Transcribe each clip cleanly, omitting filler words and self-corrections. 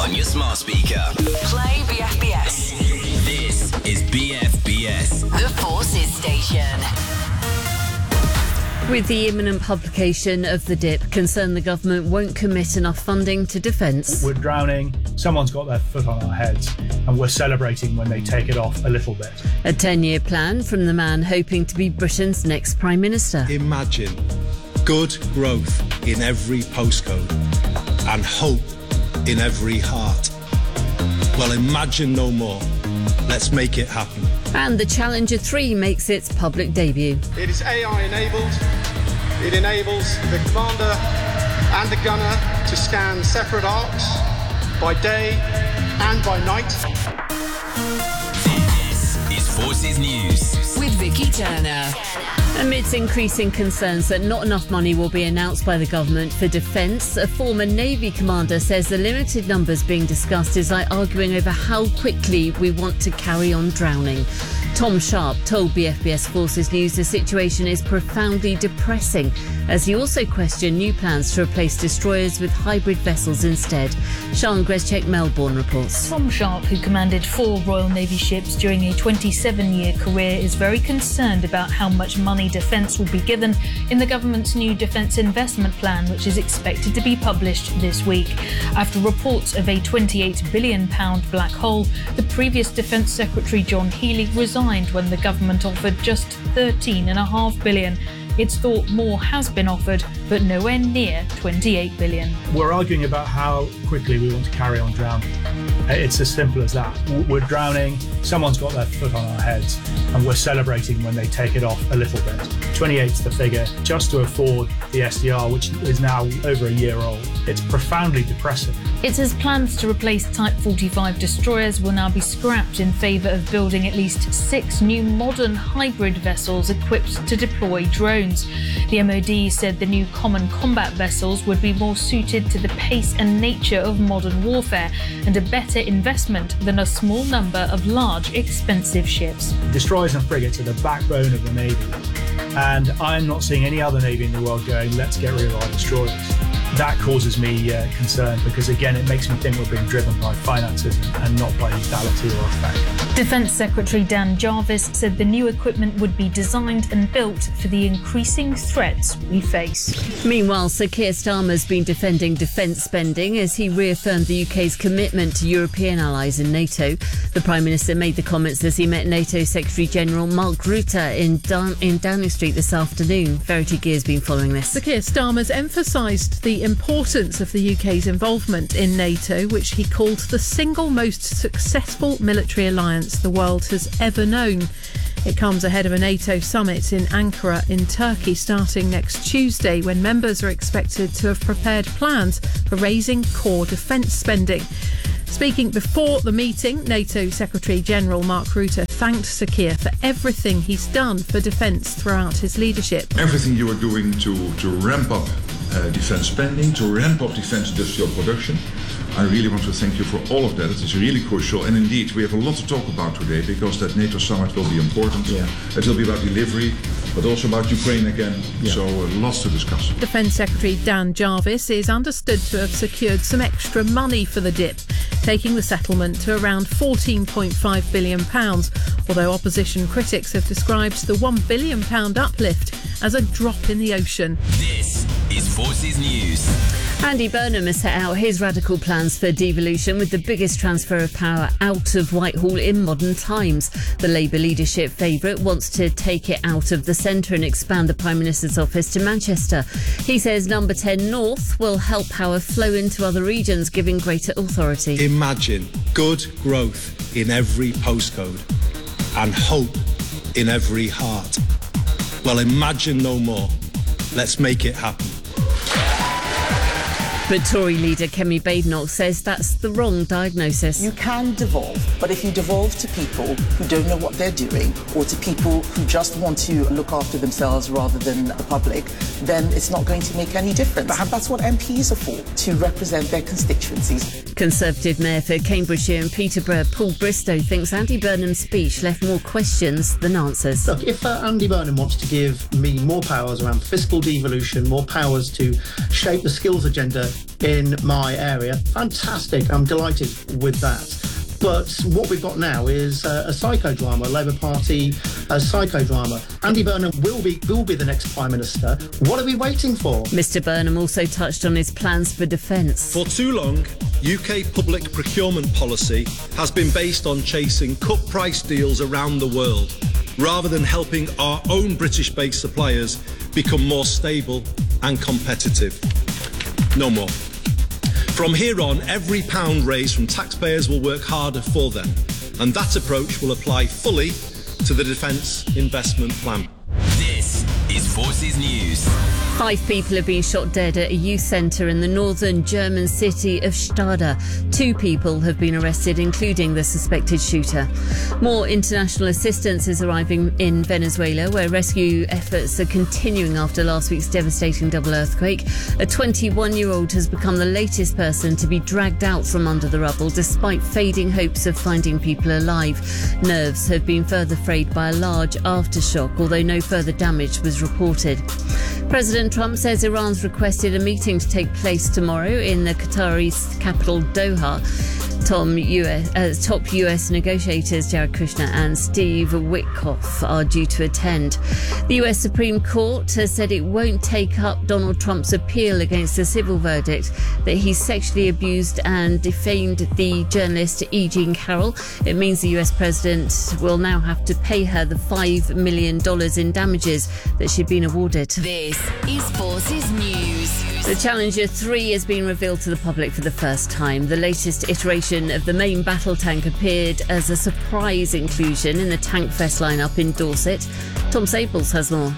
on your smart speaker. Play BFBS. This is BFBS. The Forces Station. With the imminent publication of the DIP, concerned the government won't commit enough funding to defence. We're drowning, someone's got their foot on our heads, and we're celebrating when they take it off a little bit. A 10-year plan from the man hoping to be Britain's next Prime Minister. Imagine good growth in every postcode and hope in every heart. Well, imagine no more. Let's make it happen. And the Challenger 3 makes its public debut. It is AI enabled. It enables the commander and the gunner to scan separate arcs by day and by night. This is Forces News With Vicky Turner. Amidst increasing concerns that not enough money will be announced by the government for defence, a former Navy commander says the limited numbers being discussed is like arguing over how quickly we want to carry on drowning. Tom Sharp told BFBS Forces News the situation is profoundly depressing, as he also questioned new plans to replace destroyers with hybrid vessels instead. Sian Grezchek, Melbourne reports. Tom Sharp, who commanded 4 Royal Navy ships during a 27-year career, is very concerned about how much money defence will be given in the government's new defence investment plan, which is expected to be published this week. After reports of a £28 billion black hole, the previous Defence Secretary John Healey resigned when the government offered just £13.5 billion. It's thought more has been offered, but nowhere near £28 billion. We're arguing about how quickly we want to carry on drowning. It's as simple as that. We're drowning, someone's got their foot on our heads, and we're celebrating when they take it off a little bit. 28's the figure, just to afford the SDR, which is now over a year old. It's profoundly depressing. It says plans to replace Type 45 destroyers will now be scrapped in favour of building at least 6 new modern hybrid vessels equipped to deploy drones. The MOD said the new common combat vessels would be more suited to the pace and nature of modern warfare and a better investment than a small number of large, expensive ships. Destroyers and frigates are the backbone of the Navy, and I'm not seeing any other Navy in the world going, let's get rid of our destroyers. That causes me concern because, again, it makes me think we're being driven by finances and not by lethality or effect. Defence Secretary Dan Jarvis said the new equipment would be designed and built for the increasing threats we face. Meanwhile, Sir Keir Starmer's been defending defence spending as he reaffirmed the UK's commitment to European allies in NATO. The Prime Minister made the comments as he met NATO Secretary-General Mark Rutte in Downing Street this afternoon. Verity Gear's been following this. Sir Keir Starmer's emphasised the importance of the UK's involvement in NATO, which he called the single most successful military alliance the world has ever known. It comes ahead of a NATO summit in Ankara in Turkey starting next Tuesday, when members are expected to have prepared plans for raising core defence spending. Speaking before the meeting, NATO Secretary-General Mark Rutte thanked Sir Keir for everything he's done for defence throughout his leadership. Everything you are doing to ramp up defence spending, to ramp up defence industrial production. I really want to thank you for all of that. It is really crucial. And indeed, we have a lot to talk about today because that NATO summit will be important. Yeah. It will be about delivery, but also about Ukraine again. Yeah. So lots to discuss. Defence Secretary Dan Jarvis is understood to have secured some extra money for the DIP, taking the settlement to around £14.5 billion, although opposition critics have described the £1 billion uplift as a drop in the ocean. This is Forces News. Andy Burnham has set out his radical plans for devolution with the biggest transfer of power out of Whitehall in modern times. The Labour leadership favourite wants to take it out of the centre and expand the Prime Minister's office to Manchester. He says Number 10 North will help power flow into other regions, giving greater authority. Imagine good growth in every postcode and hope in every heart. Well, imagine no more. Let's make it happen. But Tory leader Kemi Badenoch says that's the wrong diagnosis. You can devolve, but if you devolve to people who don't know what they're doing or to people who just want to look after themselves rather than the public, then it's not going to make any difference. But that's what MPs are for, to represent their constituencies. Conservative Mayor for Cambridgeshire and Peterborough, Paul Bristow, thinks Andy Burnham's speech left more questions than answers. Look, if Andy Burnham wants to give me more powers around fiscal devolution, more powers to shape the skills agenda in my area. Fantastic. I'm delighted with that. But what we've got now is a psychodrama, Labour Party psychodrama. Andy Burnham will be the next Prime Minister. What are we waiting for? Mr Burnham also touched on his plans for defence. For too long, UK public procurement policy has been based on chasing cut price deals around the world, rather than helping our own British-based suppliers become more stable and competitive. No more. From here on, every pound raised from taxpayers will work harder for them, and that approach will apply fully to the Defence Investment Plan. This is Forces News. 5 people have been shot dead at a youth centre in the northern German city of Stade. 2 people have been arrested, including the suspected shooter. More international assistance is arriving in Venezuela, where rescue efforts are continuing after last week's devastating double earthquake. A 21-year-old has become the latest person to be dragged out from under the rubble, despite fading hopes of finding people alive. Nerves have been further frayed by a large aftershock, although no further damage was reported. President Trump says Iran's requested a meeting to take place tomorrow in the Qatari capital Doha. Top US negotiators Jared Kushner and Steve Witkoff are due to attend. The US Supreme Court has said it won't take up Donald Trump's appeal against the civil verdict that he sexually abused and defamed the journalist E. Jean Carroll. It means the US president will now have to pay her the $5 million in damages that she'd been awarded. This is Forces News. The Challenger 3 has been revealed to the public for the first time. The latest iteration of the main battle tank appeared as a surprise inclusion in the Tankfest lineup in Dorset. Tom Sables has more.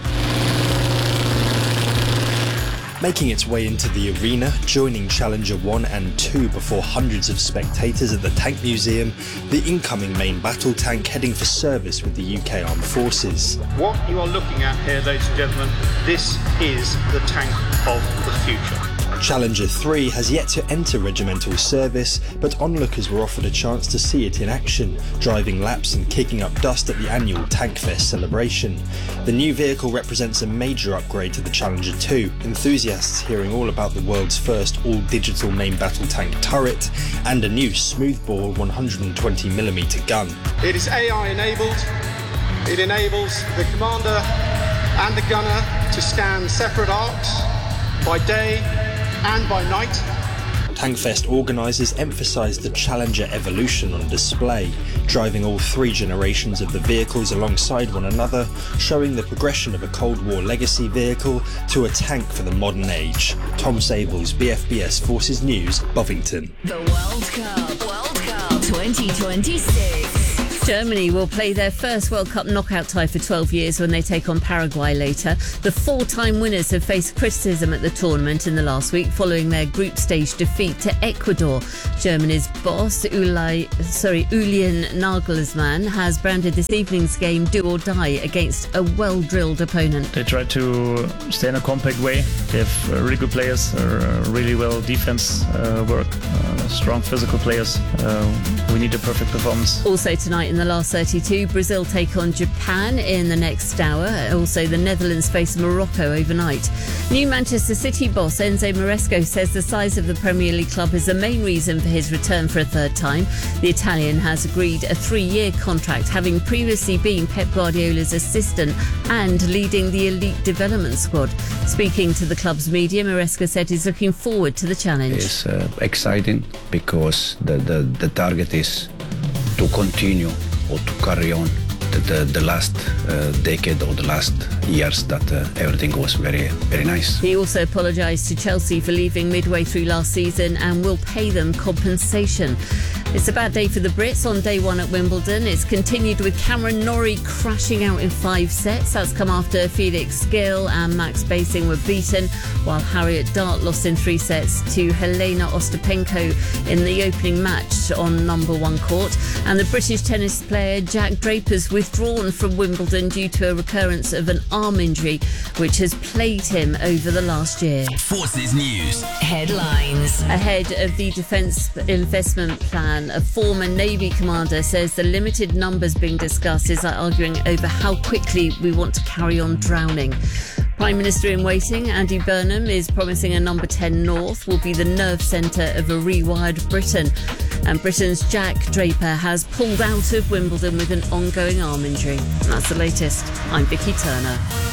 Making its way into the arena, joining Challenger 1 and 2 before hundreds of spectators at the Tank Museum, the incoming main battle tank heading for service with the UK Armed Forces. What you are looking at here, ladies and gentlemen, this is the tank of the future. Challenger 3 has yet to enter regimental service, but onlookers were offered a chance to see it in action, driving laps and kicking up dust at the annual Tankfest celebration. The new vehicle represents a major upgrade to the Challenger 2, enthusiasts hearing all about the world's first all-digital main battle tank turret and a new smoothbore 120mm gun. It is AI enabled. It enables the commander and the gunner to scan separate arcs by day and by night. Tankfest organisers emphasised the Challenger evolution on display, driving all 3 generations of the vehicles alongside one another, showing the progression of a Cold War legacy vehicle to a tank for the modern age. Tom Sables, BFBS Forces News, Bovington. The World Cup 2026. Germany will play their first World Cup knockout tie for 12 years when they take on Paraguay later. The 4-time winners have faced criticism at the tournament in the last week following their group stage defeat to Ecuador. Germany's boss, Julian Nagelsmann, has branded this evening's game do or die against a well-drilled opponent. They try to stay in a compact way. They have really good players, really well defense work, strong physical players. We need a perfect performance. Also tonight in the last 32, Brazil take on Japan in the next hour. Also, the Netherlands face Morocco overnight. New Manchester City boss Enzo Maresco says the size of the Premier League club is the main reason for his return for a 3rd time. The Italian has agreed a 3-year contract, having previously been Pep Guardiola's assistant and leading the elite development squad. Speaking to the club's media, Maresco said he's looking forward to the challenge. It's exciting because the target is to continue or to carry on the last decade or the last years that everything was very, very nice. He also apologised to Chelsea for leaving midway through last season and will pay them compensation. It's a bad day for the Brits on day 1 at Wimbledon. It's continued with Cameron Norrie crashing out in 5 sets. That's come after Felix Gill and Max Basing were beaten, while Harriet Dart lost in 3 sets to Helena Ostapenko in the opening match on number 1 court. And the British tennis player Jack Draper's withdrawn from Wimbledon due to a recurrence of an arm injury, which has plagued him over the last year. Forces News. Headlines. Ahead of the Defence Investment Plan, a former Navy commander says the limited numbers being discussed is arguing over how quickly we want to carry on drowning. Prime Minister in waiting, Andy Burnham, is promising a number 10 North will be the nerve centre of a rewired Britain. And Britain's Jack Draper has pulled out of Wimbledon with an ongoing arm injury. And that's the latest. I'm Vicky Turner.